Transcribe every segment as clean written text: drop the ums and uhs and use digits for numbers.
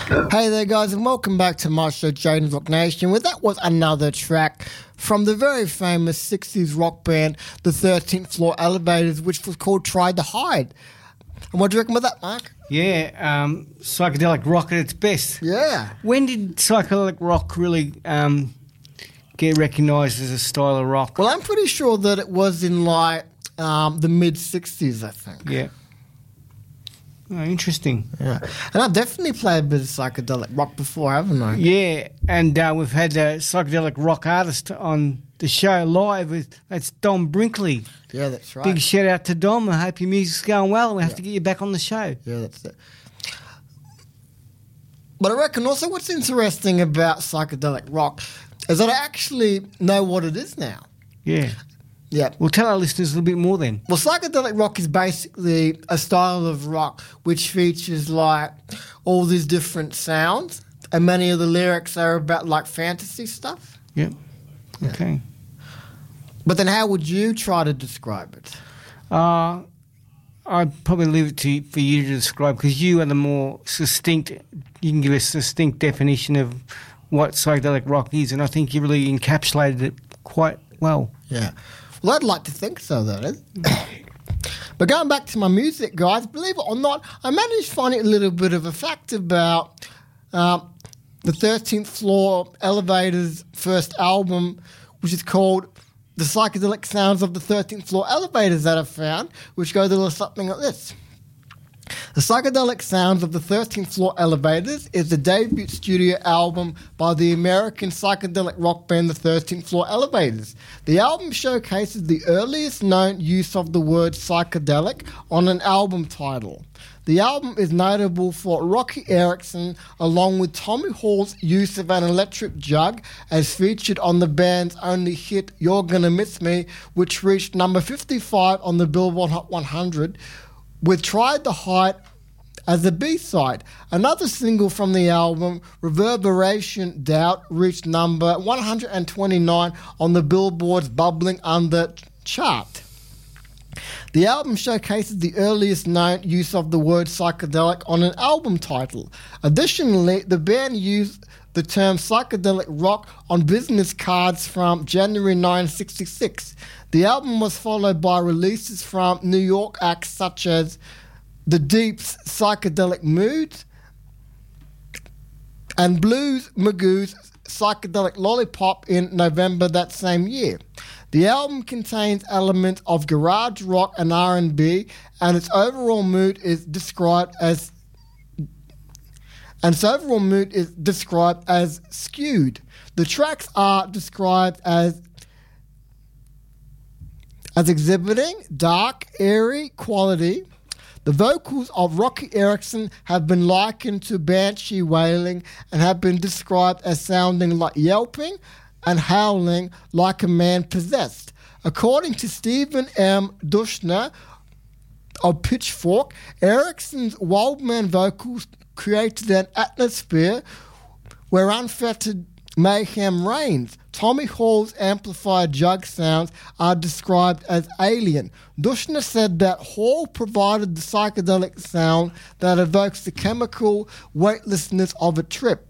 Hey there, guys, and welcome back to my show, Jaden's Rock Nation. Well, that was another track from the very famous 60s rock band, the 13th Floor Elevators, which was called Try to Hide. And what do you reckon about that, Mark? Yeah, psychedelic rock at its best. Yeah. When did psychedelic rock really get recognised as a style of rock? Well, I'm pretty sure that it was in, like, the mid-60s, I think. Yeah. Oh, interesting. Yeah. And I've definitely played a bit of psychedelic rock before, haven't I? Yeah, and we've had a psychedelic rock artist on the show live. That's Dom Brinkley. Yeah, that's right. Big shout out to Dom. I hope your music's going well. We have to get you back on the show. Yeah, that's it. But I reckon also what's interesting about psychedelic rock is that I actually know what it is now. Yeah. Yeah. We'll tell our listeners a little bit more then. Well, psychedelic rock is basically a style of rock which features like all these different sounds, and many of the lyrics are about like fantasy stuff. Yep. Yeah. Okay. But then how would you try to describe it? I'd probably leave it for you to describe, because you are the more succinct. You can give a succinct definition of what psychedelic rock is, and I think you really encapsulated it quite well. Yeah. Well, I'd like to think so, though. But going back to my music, guys, believe it or not, I managed to find a little bit of a fact about the 13th Floor Elevators' first album, which is called The Psychedelic Sounds of the 13th Floor Elevators, that I found, which goes a little something like this. The Psychedelic Sounds of the 13th Floor Elevators is the debut studio album by the American psychedelic rock band the 13th Floor Elevators. The album showcases the earliest known use of the word psychedelic on an album title. The album is notable for Rocky Erickson, along with Tommy Hall's use of an electric jug as featured on the band's only hit, You're Gonna Miss Me, which reached number 55 on the Billboard Hot 100, with Tried to Hide as a B-side. Another single from the album, Reverberation Doubt, reached number 129 on the Billboard's Bubbling Under chart. The album showcases the earliest known use of the word psychedelic on an album title. Additionally, the band used the term psychedelic rock on business cards from January 1966. The album was followed by releases from New York acts such as The Deep's Psychedelic Moods and Blues Magoo's Psychedelic Lollipop in November that same year. The album contains elements of garage rock and R&B, and its overall mood is described as skewed. The tracks are described as exhibiting dark, airy quality. The vocals of Rocky Erickson have been likened to banshee wailing and have been described as sounding like yelping and howling like a man possessed. According to Stephen M. Dushner of Pitchfork, Erickson's Wildman vocals created an atmosphere where unfettered mayhem reigns. Tommy Hall's amplified jug sounds are described as alien. Dushner said that Hall provided the psychedelic sound that evokes the chemical weightlessness of a trip.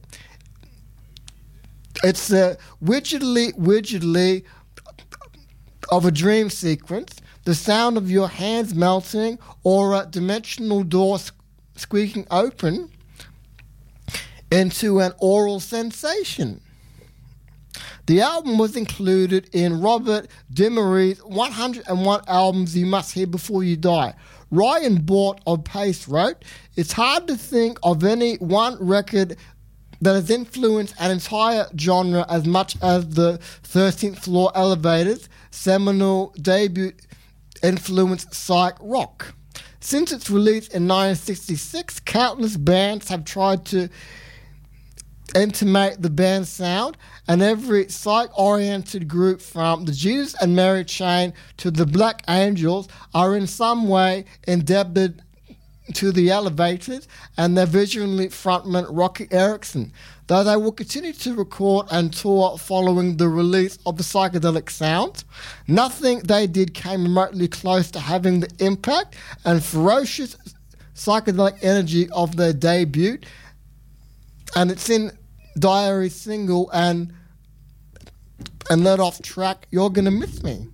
It's a widgety of a dream sequence, the sound of your hands melting, or a dimensional door squeaking open into an oral sensation. The album was included in Robert Dimery's 101 Albums You Must Hear Before You Die. Ryan Bort of Pace wrote, "It's hard to think of any one record that has influenced an entire genre as much as the 13th Floor Elevators' seminal debut influenced psych rock. Since its release in 1966, countless bands have tried to intimate the band's sound, and every psych-oriented group from the Jesus and Mary Chain to the Black Angels are in some way indebted to the Elevators and their visionary frontman Rocky Erickson, though they will continue to record and tour following the release of the psychedelic sounds. Nothing they did came remotely close to having the impact and ferocious psychedelic energy of their debut, and it's in Diary single and let off track, You're Gonna Miss Me.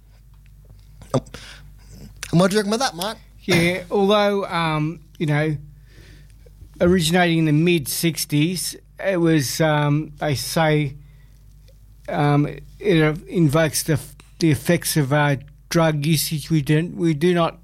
And what do you reckon about that, Mike? Yeah, although, originating in the mid-'60s, it was, they say, it invokes the effects of drug usage. We do not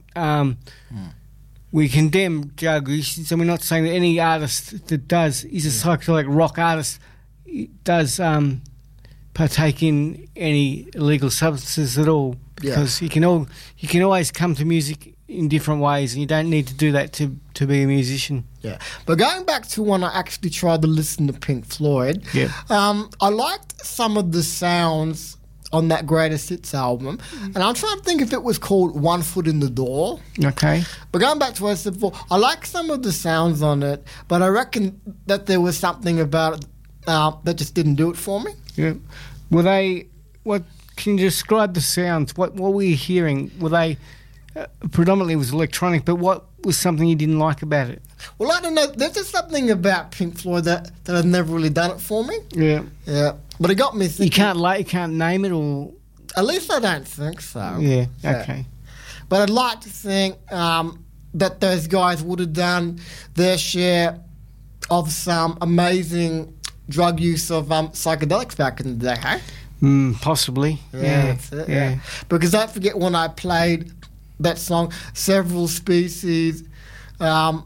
we condemn drug usage, and we're not saying that any artist is a psychedelic rock artist does partake in any illegal substances at all, because you can always come to music in different ways, and you don't need to do that to be a musician. Yeah, but going back to when I actually tried to listen to Pink Floyd, I liked some of the sounds on that Greatest Hits album, and I'm trying to think if it was called One Foot in the Door. Okay. But going back to what I said before, I like some of the sounds on it, but I reckon that there was something about it that just didn't do it for me. Yeah. What can you describe the sounds? What were you hearing? Were they predominantly it was electronic, but what was something you didn't like about it? Well, I don't know. There's just something about Pink Floyd that had never really done it for me. Yeah. Yeah. But it got me thinking. You can't name it, or at least I don't think so. Yeah. Okay. But I'd like to think that those guys would have done their share of some amazing drug use of psychedelics back in the day, hey? Possibly. Yeah, that's it, yeah. Because don't forget when I played that song, Several Species, let's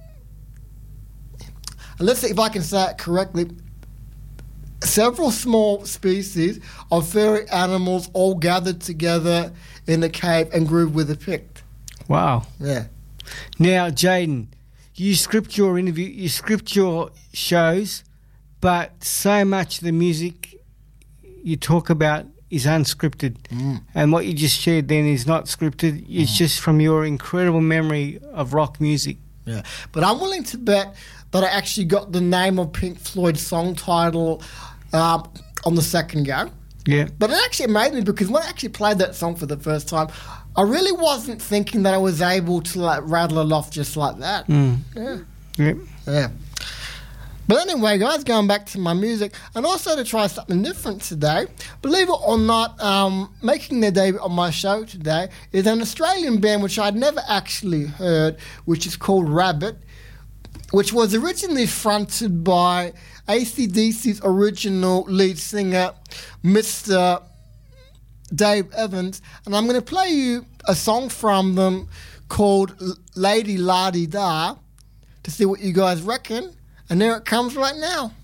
see if I can say it correctly, several small species of furry animals all gathered together in a cave and grew with a pick. Wow. Yeah. Now, Jaden, you script your shows, but so much of the music you talk about is unscripted. And what you just shared then is not scripted. It's just from your incredible memory of rock music. Yeah. But I'm willing to bet that I actually got the name of Pink Floyd's song title on the second go. Yeah. But it actually made me, because when I actually played that song for the first time, I really wasn't thinking that I was able to rattle it off just like that. Yeah. Yep. Yeah. But anyway, guys, going back to my music, and also to try something different today, believe it or not, making their debut on my show today is an Australian band which I'd never actually heard, which is called Rabbit, which was originally fronted by AC/DC's original lead singer, Mr. Dave Evans, and I'm going to play you a song from them called Lady La Di Da to see what you guys reckon. And there it comes right now.